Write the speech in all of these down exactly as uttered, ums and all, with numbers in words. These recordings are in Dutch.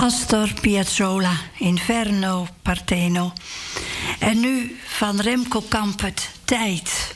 Astor Piazzolla, Inverno Parteno. En nu van Remco Kampert, Tijd.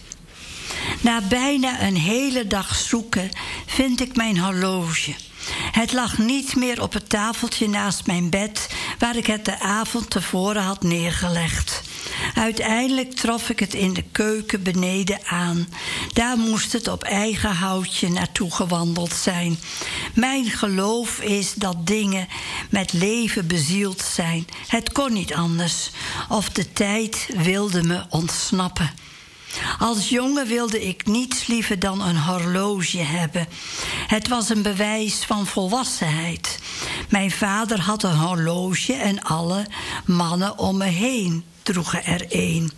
Na bijna een hele dag zoeken vind ik mijn horloge. Het lag niet meer op het tafeltje naast mijn bed, waar ik het de avond tevoren had neergelegd. Uiteindelijk trof ik het in de keuken beneden aan. Daar moest het op eigen houtje naartoe gewandeld zijn. Mijn geloof is dat dingen met leven bezield zijn. Het kon niet anders, of de tijd wilde me ontsnappen. Als jongen wilde ik niets liever dan een horloge hebben. Het was een bewijs van volwassenheid. Mijn vader had een horloge en alle mannen om me heen droegen er een.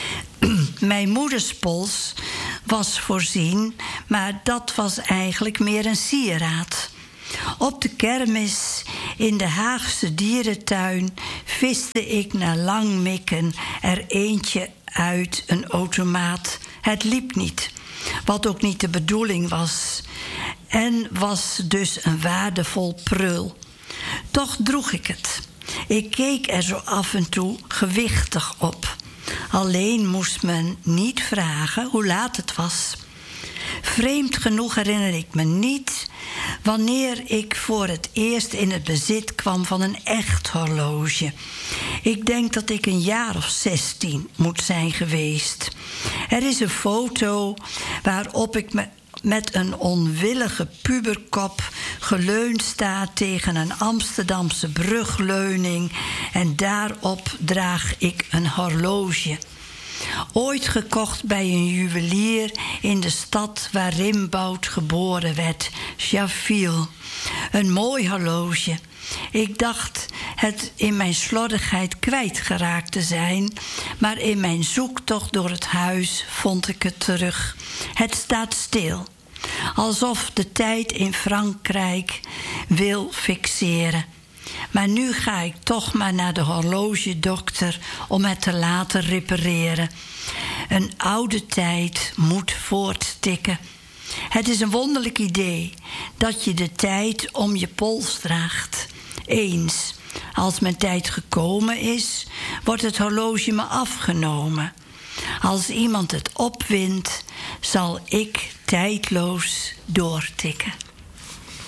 Mijn moeders pols was voorzien, maar dat was eigenlijk meer een sieraad. Op de kermis in de Haagse dierentuin viste ik na lang mikken er eentje uit een automaat. Het liep niet, wat ook niet de bedoeling was, en was dus een waardevol prul. Toch droeg ik het. Ik keek er zo af en toe gewichtig op. Alleen moest men niet vragen hoe laat het was. Vreemd genoeg herinner ik me niet wanneer ik voor het eerst in het bezit kwam van een echt horloge. Ik denk dat ik een jaar of zestien moet zijn geweest. Er is een foto waarop ik me met een onwillige puberkop geleund sta tegen een Amsterdamse brugleuning en daarop draag ik een horloge. Ooit gekocht bij een juwelier in de stad waar Rimboud geboren werd, Chaville. Een mooi horloge. Ik dacht het in mijn slordigheid kwijtgeraakt te zijn, maar in mijn zoektocht door het huis vond ik het terug. Het staat stil, alsof de tijd in Frankrijk wil fixeren. Maar nu ga ik toch maar naar de horlogedokter om het te laten repareren. Een oude tijd moet voorttikken. Het is een wonderlijk idee dat je de tijd om je pols draagt. Eens, als mijn tijd gekomen is, wordt het horloge me afgenomen. Als iemand het opwindt, zal ik tijdloos doortikken.